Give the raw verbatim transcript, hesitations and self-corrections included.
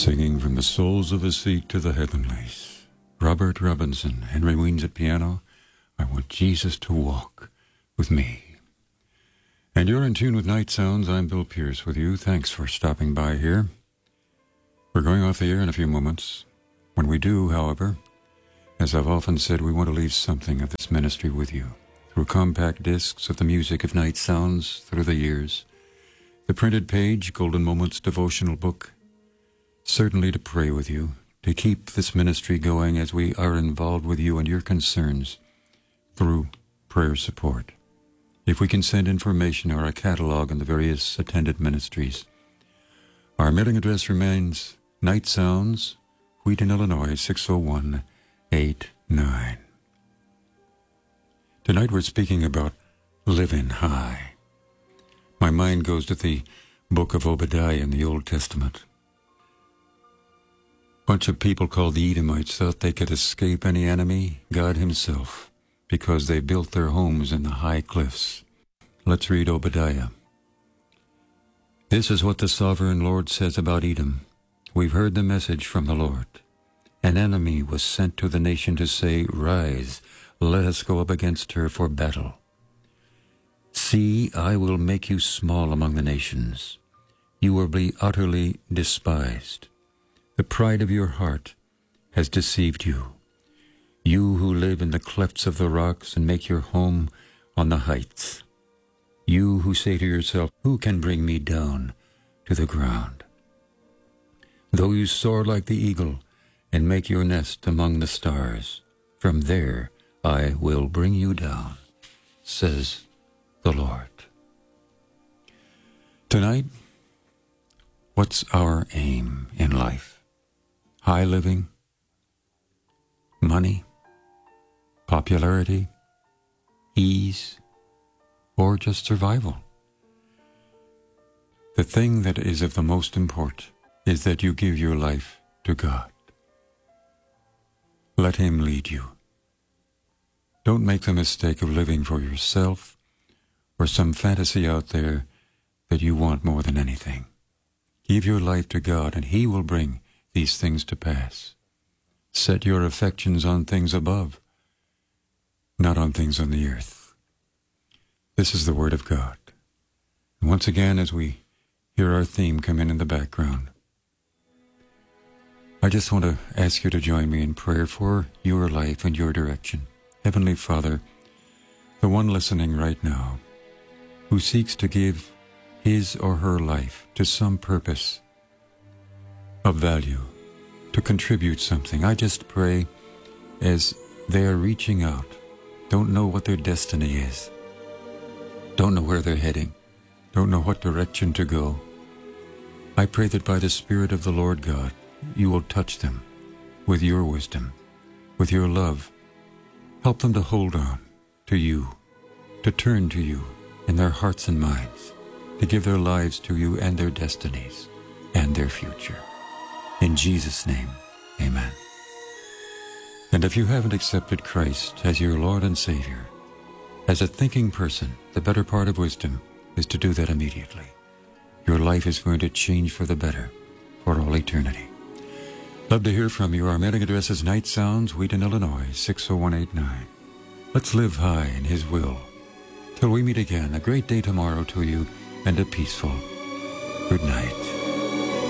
Singing from the soles of his feet to the heavenlies. Robert Robinson, Henry Weems at piano. I want Jesus to walk with me. And you're in tune with Night Sounds. I'm Bill Pierce with you. Thanks for stopping by here. We're going off the air in a few moments. When we do, however, as I've often said, we want to leave something of this ministry with you through compact discs of the music of Night Sounds through the years, the printed page, Golden Moments devotional book, certainly to pray with you, to keep this ministry going as we are involved with you and your concerns through prayer support. If we can send information or a catalog on the various attended ministries. Our mailing address remains Night Sounds, Wheaton, Illinois, six oh one eight nine. Tonight we're speaking about living high. My mind goes to the book of Obadiah in the Old Testament. A bunch of people called the Edomites thought they could escape any enemy, God himself, because they built their homes in the high cliffs. Let's read Obadiah. This is what the sovereign Lord says about Edom. We've heard the message from the Lord. An enemy was sent to the nation to say, "Rise, let us go up against her for battle. See, I will make you small among the nations. You will be utterly despised. The pride of your heart has deceived you. You who live in the clefts of the rocks and make your home on the heights. You who say to yourself, who can bring me down to the ground? Though you soar like the eagle and make your nest among the stars, from there I will bring you down, says the Lord." Tonight, what's our aim in life? High living, money, popularity, ease, or just survival? The thing that is of the most import is that you give your life to God. Let Him lead you. Don't make the mistake of living for yourself or some fantasy out there that you want more than anything. Give your life to God and He will bring these things to pass. Set your affections on things above, not on things on the earth. This is the Word of God. And once again, as we hear our theme come in in the background, I just want to ask you to join me in prayer for your life and your direction. Heavenly Father, the one listening right now, who seeks to give his or her life to some purpose of value, to contribute something, I just pray as they are reaching out, don't know what their destiny is, don't know where they're heading, don't know what direction to go. I pray that by the Spirit of the Lord God, you will touch them with your wisdom, with your love. Help them to hold on to you, to turn to you in their hearts and minds, to give their lives to you and their destinies and their future. In Jesus' name, amen. And if you haven't accepted Christ as your Lord and Savior, as a thinking person, the better part of wisdom is to do that immediately. Your life is going to change for the better for all eternity. Love to hear from you. Our mailing address is Night Sounds, Wheaton, Illinois, six oh one eight nine. Let's live high in His will. Till we meet again, a great day tomorrow to you and a peaceful good night.